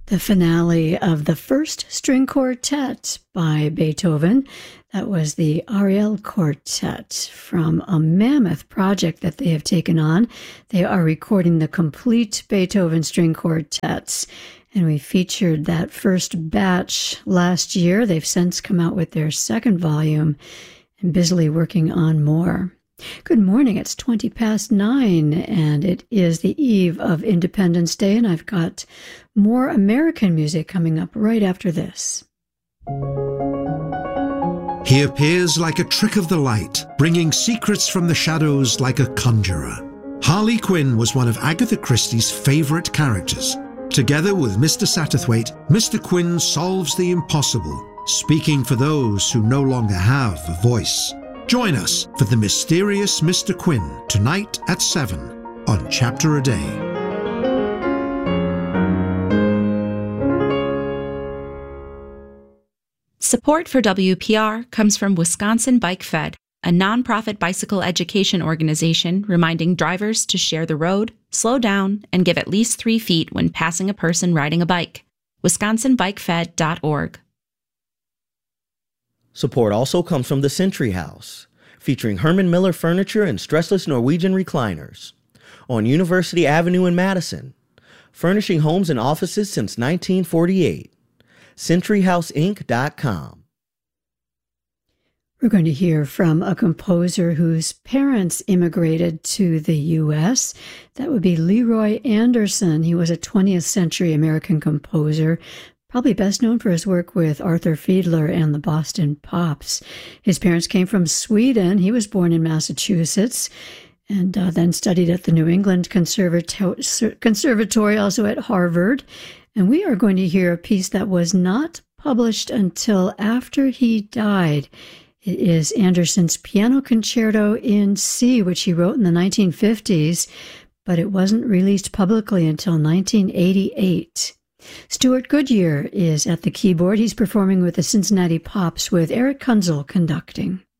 The finale of the First String Quartet by Beethoven. That was the Ariel Quartet from a mammoth project that they have taken on. They are recording the complete Beethoven string quartets, and we featured that first batch last year. They've since come out with their second volume and busily working on more. Good morning. It's 9:20, and it is the eve of Independence Day, and I've got more American music coming up right after this. He appears like a trick of the light, bringing secrets from the shadows like a conjurer. Harley Quinn was one of Agatha Christie's favourite characters. Together with Mr. Satterthwaite, Mr. Quinn solves the impossible, speaking for those who no longer have a voice. Join us for The Mysterious Mr. Quinn tonight at 7 on Chapter a Day. Support for WPR comes from Wisconsin Bike Fed, a nonprofit bicycle education organization reminding drivers to share the road, slow down, and give at least 3 feet when passing a person riding a bike. WisconsinBikeFed.org. Support also comes from the Century House, featuring Herman Miller furniture and stressless Norwegian recliners on University Avenue in Madison, furnishing homes and offices since 1948. CenturyHouseInc.com. We're going to hear from a composer whose parents immigrated to the U.S. That would be Leroy Anderson. He was a 20th century American composer, probably best known for his work with Arthur Fiedler and the Boston Pops. His parents came from Sweden. He was born in Massachusetts and then studied at the New England Conservatory, also at Harvard. And we are going to hear a piece that was not published until after he died. It is Anderson's Piano Concerto in C, which he wrote in the 1950s, but it wasn't released publicly until 1988. Stuart Goodyear is at the keyboard. He's performing with the Cincinnati Pops with Eric Kunzel conducting.